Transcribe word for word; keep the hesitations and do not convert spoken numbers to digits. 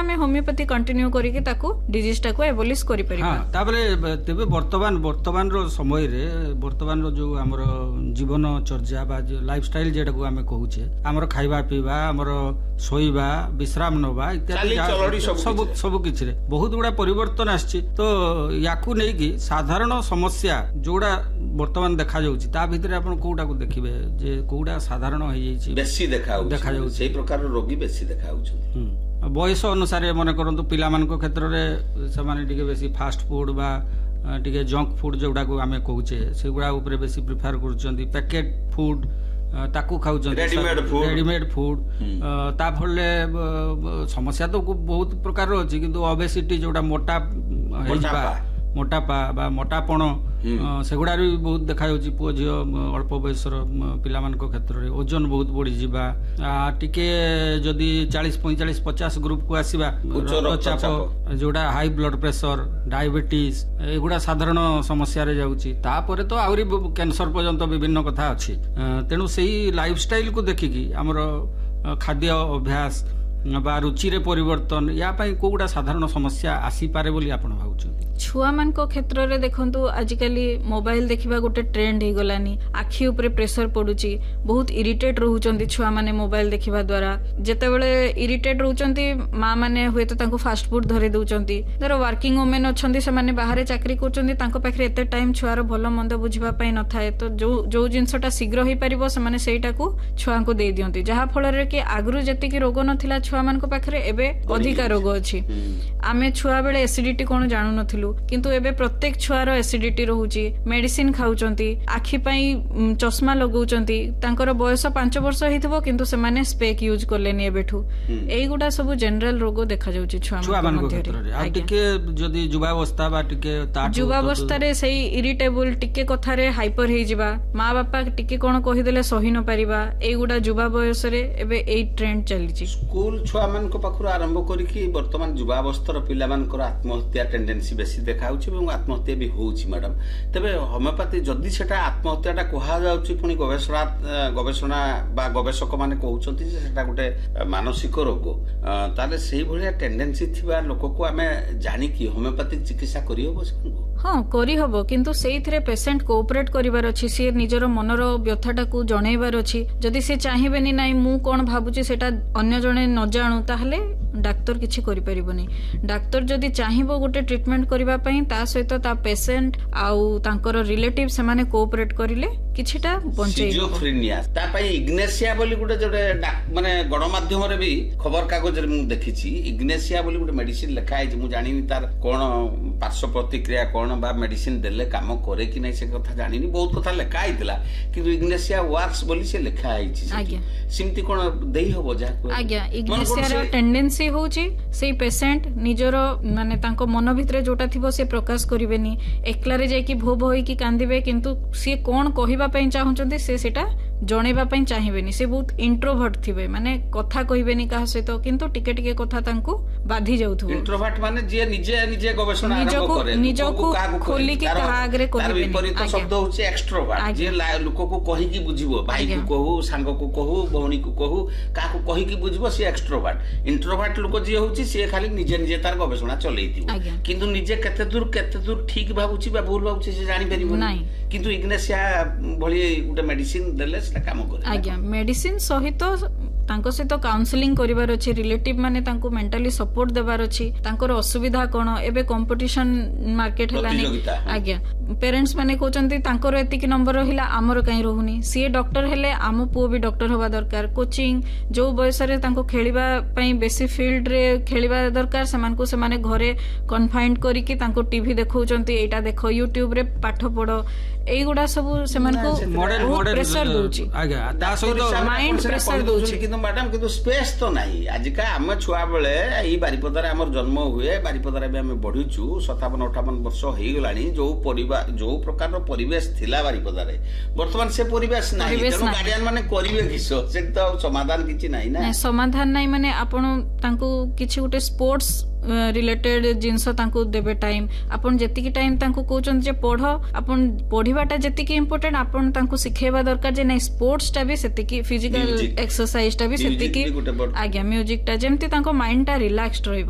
आम homeopathy continue करके disease टाको एबोलिश करि परिबा। हां ताबले तेबे वर्तमान वर्तमान रो समय रे वर्तमान रो जो हमर जीवन चर्या बा लाइफस्टाइल जेटा को हमें कहूचे हमर खाइबा पीबा हमर सोइबा विश्राम नबा इत्यादि सब सब किछ रे बहुत गुडा परिवर्तन आछि। तो याकू नै कि साधारण समस्या जोडा वर्तमान देखा जाउछि ता भितरे आपण कोउटा को देखिबे जे कोउटा साधारण होई जाइछि बेसी देखा होउछि देखा जाउछि सेही प्रकार रोगी बेसी देखा होउछि। बयस अनुसार मन करंतु पिला मानको क्षेत्र रे से माने टिके बेसी फास्ट फूड बा टिके जंक फूड जोडा को हमें कहूचे सेगुडा ऊपर बेसी प्रिफर करछंती पैकेट फूड ताकू खाउछंती रेडीमेड फूड रेडीमेड फूड ता फले समस्या तो बहुत प्रकार अछि किंतु ओबेसिटी जोडा मोटा हेजबा मोटापा बा मोटापण सेगुड़ा भी बहुत देखा जाउछि पुओ झियो अल्प बयसर पिला मानक क्षेत्र रे ओजन बहुत बढ़ी जिबा टिके जदी चालीस पैंतालीस पचास ग्रुप को आसीबा रक्तचाप जोडा हाई ब्लड प्रेशर डायबिटीज एगुड़ा साधारण समस्या रे जाउछि तापरे तो आउरी कैंसर पर्यंत विभिन्न कथा अछि। तेनु सेही लाइफस्टाइल को देखिकी हमर खाद्य अभ्यास बा रुचि रे परिवर्तन या पई कोउडा साधारण समस्या आसी पारे बोली आपण भाउछथि। छुआ मान को क्षेत्र रे देखंतु आजिकली मोबाइल देखिबा गोटे ट्रेंड हे गलानी आखी ऊपर प्रेशर पडुची बहुत इरिटेट रहउचंती छुआ माने मोबाइल देखिबा द्वारा जेतेबेले इरिटेट रहउचंती मां माने होय तो तांको फास्ट फूड धरे दउचंती धर वर्किंग वुमेन अछंती से माने बाहरे चाकरी करचंती तांको पाखरे एते टाइम छुआर भलो मंद बुझिबा पई न थाए तो जो जो जिंसटा शीघ्र होई परिबो से माने सेइटा को छुआ को दे दियंती जहा फल रे कि आगरु जेति कि रोग नथिला छुआ मान को पाखरे एबे अधिका रोग अछि। आमे छुआ बेले एसिडिटी कोन जानु नथिलु किंतु एबे प्रत्येक छुआर एसिडिटी रहउची मेडिसिन खाउचंती आखी पई चश्मा लगाउचंती तांकर बयस पांच वर्ष हेथिबो किंतु से माने स्पेक यूज करलेनी एबेठू एई गुडा सब जनरल रोग देखा जाउची छुआ मान को क्षेत्र रे आ टिके जदी युवावस्था बा टिके ता युवावस्था रे सेही इरिटेबल टिके कथा रे हाइपर हे जिबा मां बापा टिके कोन कहि देले सही न परिबा एई गुडा युवा बयस रे एबे एई ट्रेंड चलीची। स्कूल छुआ मान को पाखरु आरंभ करिकि वर्तमान युवावस्था रो पिला मान को आत्महत्या टेंडेंसी बेसी देखा आत्महत्या भी होउछि मैडम तेबे होमियोपैथी जदि सेटा आत्महत्याटा कहा जाउछि पुनी गवेषणा गवेषणा बा गवेषक माने कहउछंती जे सेटा गोटे मानसिक रोग ताले सेही भलिया टेंडेंसी थिबा लोक को हमें जानि कि होमियोपैथिक चिकित्सा करि होबो सको हाँ करी हबो किंतु सेइथरे पेशेंट कोऑपरेट करिवार अछि से निजर मनर व्यथाटा को जणैबार अछि जदि से चाहिबेनी नाही मु कोन भाबुछि सेटा अन्य जणे न जानु ताहले डाक्टर किछि करि परिबोनी डाक्टर जदि चाहिबो गोटे ट्रीटमेंट करिवा पई ता सहित ता पेशेंट आउ तांकर रिलेटिव से माने कोऑपरेट करिले किछिटा बंचै सिजोफ्रेनिया ता पई इग्नेसिया बोली गोटे जोटे माने गणमाध्यम रे भी खबर कागज रे मु देखिछि इग्नेसिया बोली गोटे मेडिसिन लिखा है मु जानिनी तार कोन पार्श्व प्रतिक्रिया कोन बा मेडिसिन देले काम करे कि नै से कथा जानिनी बहुत कथा लिखा आइतला किंतु इग्नेसिया वर्क्स बोली से लिखा आइछि आज्ञा सिमती कोन देई होबो जा को आज्ञा इग्नेसिया रो टेंडेंसी होउछि सेही पेशेंट निजर माने तांको मन भितरे जोटा थिबो से प्रकाश करिवेनी एकला रे जाय कि भो भोई कि कांदिबे किंतु से कोन कहिबा पई चाहुचंती से सेटा जणेबा पई चाहिबेनी से बहुत इंट्रोवर्ट थिबे माने कथा कहिबेनी काहा सहित किंतु टिके टिके कथा तांको बाधी जाउथबो इंट्रोवर्ट माने जे निजे निजे गवेषणा आरंभ करे निजो को खोली के कहा आगरे कहिबेनी विपरीत शब्द होचे एक्सट्रोवर्ट जे लोक को कहि कि बुझिबो भाई को कहू सांग को कहू बहनी को कहू का को कहि कि बुझिबो से एक्सट्रोवर्ट इंट्रोवर्ट लोक जे होची से खाली निजे निजे तार गवेषणा चलेइतिबो किंतु निजे केते दूर केते दूर ठीक भाबुची बा भूल भाबुची से जानि परिबो नाही किंतु इग्नेसिया भली गुटे मेडिसिन देले सेटा काम करे आज्ञा मेडिसिन सहित तांको सहित काउंसलिंग करिवार अछि रिलेटिव माने तांको मेंटली सपोर्ट देबार अछि तांकर असुविधा कोन एबे कंपटीशन मार्केट हलानी आज्ञा पेरेंट्स माने कहउचंती तांकर एति कि नंबर रहिला हमर काई रहउनी सी डॉक्टर हेले आम पुओ भी डॉक्टर होबा दरकार कोचिंग जो बयस रे तांको खेलिबा पई बेसी फील्ड रे खेलिबा दरकार समान को समाने घरे कन्फाइंड करी कि तांको टीवी देखउचंती एटा देखो यूट्यूब रे पाठ पढो एई गुडा सब समान को मॉडल प्रेशर दोची आज्ञा ता सहित माइंड प्रेशर दोची किंतु मैडम किंतु स्पेस तो नाही आजिका हम छुआ बेले एई बारिपदारे हमर जन्म हुए बारिपदारे भी हम बढ़िछु सत्तावन अठावन वर्ष हेई गलानी जो परिवार जो प्रकार रो परिवेश थिला बारिपदारे वर्तमान से परिवेश नाही तेनु गार्डियन माने करिवे किसो से तो समाधान किछि नाही ना समाधान नाही माने आपण तांको किछि उटे स्पोर्ट्स रिलेटेड जिनस तांको देबे टाइम आपण जेति की टाइम तांको कहउचन जे पढ आपण पढिबाटा जेति की इंपोर्टेंट आपण तांको सिखेबा दरकार जे नै स्पोर्ट्स टा भी सेति की फिजिकल एक्सरसाइज टा भी सेति की आज्ञा म्यूजिक टा जेमति तांको माइंड टा रिलैक्स्ड रहइबो।